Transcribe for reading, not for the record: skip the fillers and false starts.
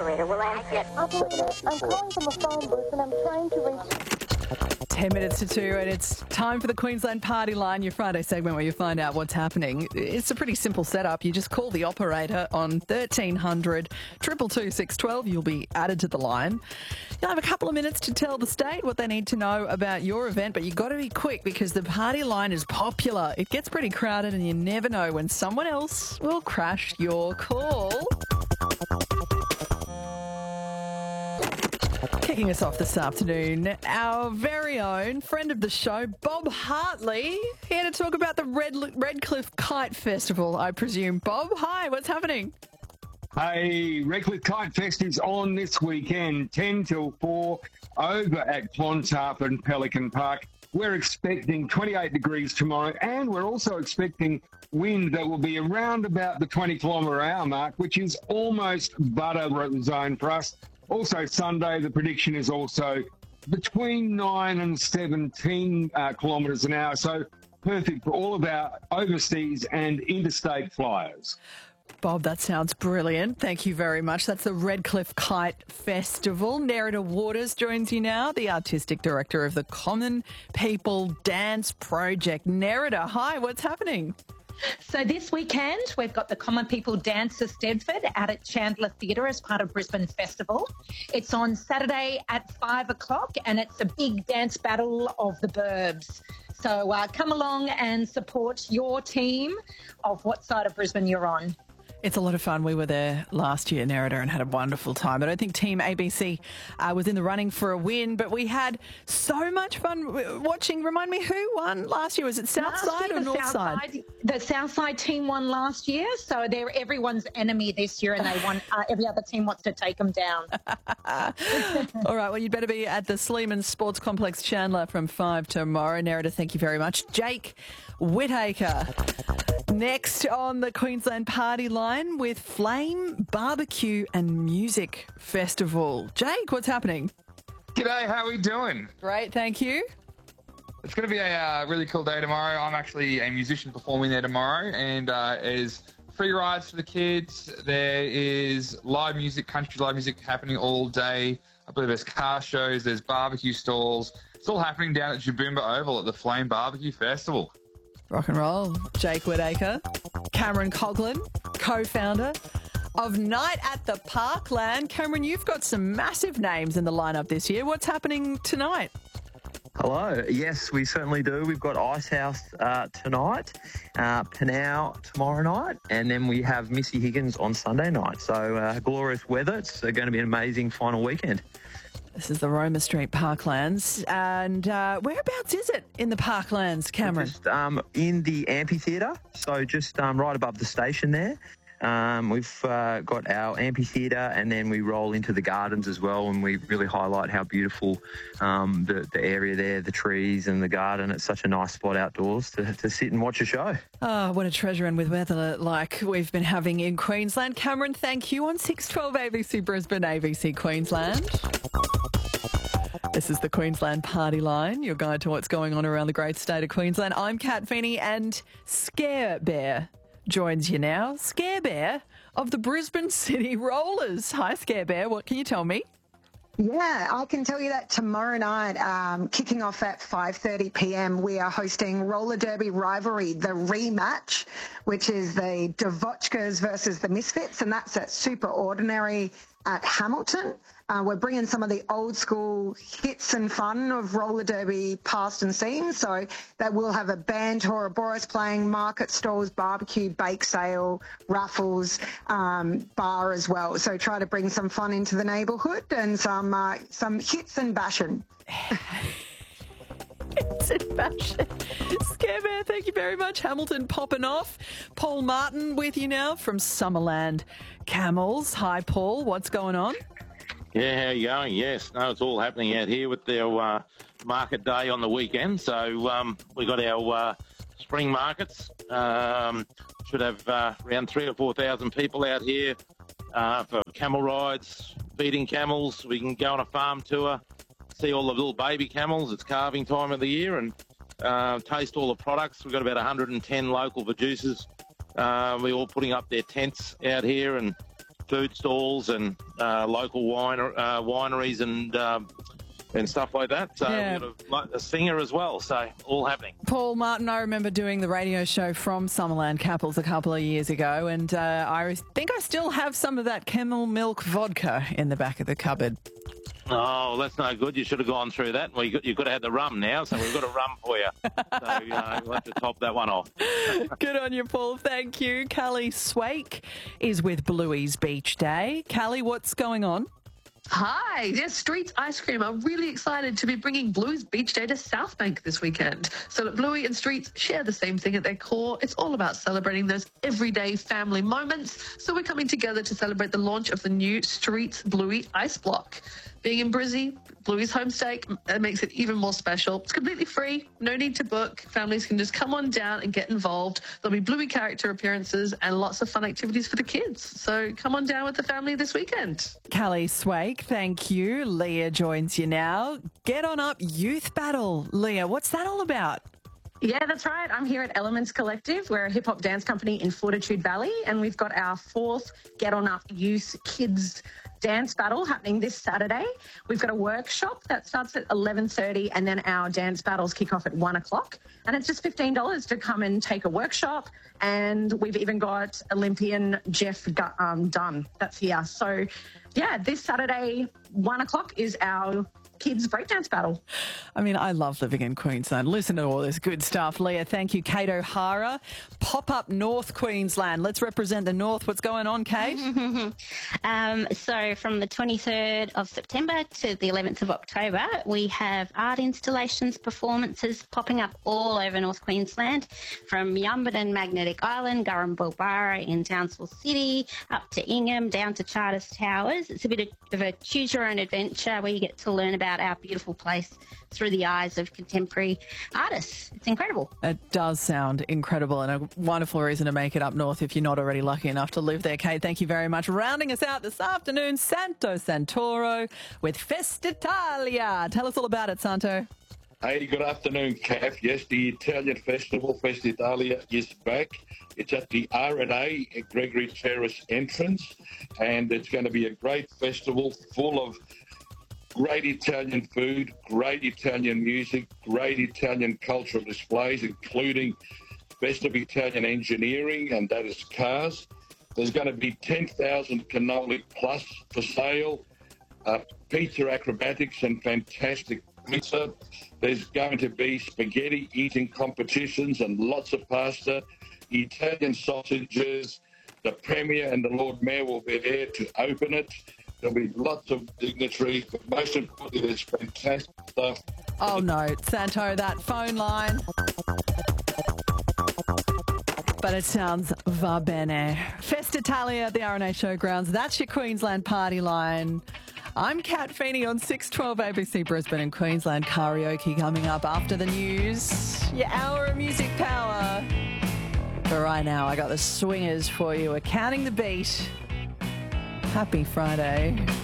operator will answer. Operator, I'm calling from a phone booth and I'm trying to reach... 10 minutes to 2 and it's time for the Queensland Party Line, your Friday segment where you find out what's happening. It's a pretty simple setup. You just call the operator on 1300 222 612. You'll be added to the line. You'll have a couple of minutes to tell the state what they need to know about your event, but you've got to be quick because the Party Line is popular. It gets pretty crowded and you never know when someone else will crash your call. Kicking us off this afternoon, our very own friend of the show, Bob Hartley, here to talk about the Redcliffe Kite Festival, I presume. Bob, hi, what's happening? Hey, Redcliffe Kite Fest is on this weekend, 10 till 4, over at Clontarf and Pelican Park. We're expecting 28 degrees tomorrow, and we're also expecting wind that will be around about the 20-kilometre-hour mark, which is almost butter zone for us. Also, Sunday, the prediction is also between 9 and 17 kilometres an hour, so perfect for all of our overseas and interstate flyers. Bob, that sounds brilliant. Thank you very much. That's the Redcliffe Kite Festival. Nerida Waters joins you now, the Artistic Director of the Common People Dance Project. Nerida, hi, what's happening? So this weekend, we've got the Common People Dance of Stedford out at Chandler Theatre as part of Brisbane Festival. It's on Saturday at 5 o'clock and it's a big dance battle of the burbs. So come along and support your team of what side of Brisbane you're on. It's a lot of fun. We were there last year, Nerida, and had a wonderful time. I don't think Team ABC was in the running for a win, but we had so much fun watching. Remind me, who won last year? Was it Southside or Northside? The Southside team won last year, so they're everyone's enemy this year, and they won. Every other team wants to take them down. All right, well, you'd better be at the Sleeman Sports Complex Chandler from 5 tomorrow. Nerida, thank you very much. Jake Whittaker. Next on the Queensland Party Line with Flame Barbecue and Music Festival. Jake, what's happening? G'day, how are we doing? Great, thank you. It's going to be a really cool day tomorrow. I'm actually a musician performing there tomorrow, and there's free rides for the kids. There is live music, country live music happening all day. I believe there's car shows, there's barbecue stalls. It's all happening down at Jaboomba Oval at the Flame Barbecue Festival. Rock and roll. Jake Whittaker, Cameron Coughlin, co-founder of Night at the Parkland. Cameron, you've got some massive names in the lineup this year. What's happening tonight? Hello. Yes, we certainly do. We've got Icehouse tonight, Panau tomorrow night, and then we have Missy Higgins on Sunday night. So glorious weather. It's going to be an amazing final weekend. This is the Roma Street Parklands. And whereabouts is it in the Parklands, Cameron? Just in the amphitheatre, so just right above the station there. We've got our amphitheatre, and then we roll into the gardens as well, and we really highlight how beautiful the area there, the trees and the garden. It's such a nice spot outdoors to sit and watch a show. Oh, what a treasure, and with weather like we've been having in Queensland. Cameron, thank you on 612 ABC Brisbane, ABC Queensland. This is the Queensland Party Line, your guide to what's going on around the great state of Queensland. I'm Kat Feeney, and Scare Bear joins you now. Scare Bear of the Brisbane City Rollers. Hi, Scare Bear. What can you tell me? Yeah, I can tell you that tomorrow night, kicking off at 5:30 p.m, we are hosting Roller Derby Rivalry, the rematch, which is the Devotchkas versus the Misfits, and that's at Super Ordinary at Hamilton. We're bringing some of the old school hits and fun of roller derby past and seen. So that will have a band, Boris playing, market stalls, barbecue, bake sale, raffles, bar as well. So try to bring some fun into the neighbourhood and some hits and bashing. Hits and bashing. Scare Bear, thank you very much. Hamilton popping off. Paul Martin with you now from Summerland Camels. Hi, Paul. What's going on? Yeah, how are you going? Yes, no, it's all happening out here with our market day on the weekend. So we got our spring markets. Should have around 3,000 or 4,000 people out here for camel rides, feeding camels. We can go on a farm tour, see all the little baby camels. It's calving time of the year, and taste all the products. We've got about 110 local producers. We're all putting up their tents out here and food stalls and local wineries and stuff like that. So we've got a singer as well. So all happening. Paul Martin, I remember doing the radio show from Summerland Capitals a couple of years ago, and I think I still have some of that camel milk vodka in the back of the cupboard. Oh, that's no good. You should have gone through that. Well, you've got to have the rum now, so we've got a rum for you. So we'll have to top that one off. Good on you, Paul. Thank you. Callie Swake is with Bluey's Beach Day. Callie, what's going on? Hi, yes, Streets Ice Cream are really excited to be bringing Bluey's Beach Day to Southbank this weekend. So that Bluey and Streets share the same thing at their core. It's all about celebrating those everyday family moments. So we're coming together to celebrate the launch of the new Streets Bluey Ice Block. Being in Brizzy, Bluey's home stake, makes it even more special. It's completely free, no need to book. Families can just come on down and get involved. There'll be Bluey character appearances and lots of fun activities for the kids. So come on down with the family this weekend. Callie Swake, thank you. Leah joins you now. Get On Up Youth Battle. Leah, what's that all about? Yeah, that's right. I'm here at Elements Collective. We're a hip-hop dance company in Fortitude Valley, and we've got our 4th Get On Up Youth Kids Dance Battle happening this Saturday. We've got a workshop that starts at 11:30, and then our dance battles kick off at 1 o'clock. And it's just $15 to come and take a workshop. And we've even got Olympian Jeff Dunn that's here. So, yeah, this Saturday, 1 o'clock is our kids breakdance battle. I mean, I love living in Queensland. Listen to all this good stuff. Leah, thank you. Kate O'Hara, Pop Up North Queensland. Let's represent the North. What's going on, Kate? So from the 23rd of September to the 11th of October, we have art installations, performances popping up all over North Queensland, from Yumbarton, Magnetic Island, Gurrumbulbara in Townsville City, up to Ingham, down to Charters Towers. It's a bit of a choose-your-own adventure where you get to learn about our beautiful place through the eyes of contemporary artists. It's incredible. It does sound incredible and a wonderful reason to make it up north if you're not already lucky enough to live there. Kate, thank you very much. Rounding us out this afternoon, Santo Santoro with Festitalia. Tell us all about it, Santo. Hey, good afternoon, Kath. Yes, the Italian festival, Festitalia, is back. It's at the R&A at Gregory Terrace entrance, and it's going to be a great festival full of great Italian food, great Italian music, great Italian cultural displays, including best of Italian engineering, and that is cars. There's going to be 10,000 cannoli plus for sale, pizza acrobatics and fantastic pizza. There's going to be spaghetti eating competitions and lots of pasta, Italian sausages. The Premier and the Lord Mayor will be there to open it. There'll be lots of dignitaries, but most importantly, there's fantastic stuff. Oh no, Santo, that phone line. But it sounds va bene. Festitalia at the RNA Showgrounds. That's your Queensland party line. I'm Kat Feeney on 612 ABC Brisbane and Queensland Karaoke coming up after the news. Your hour of music power. But right now, I got the swingers for you. We're counting the beat. Happy Friday.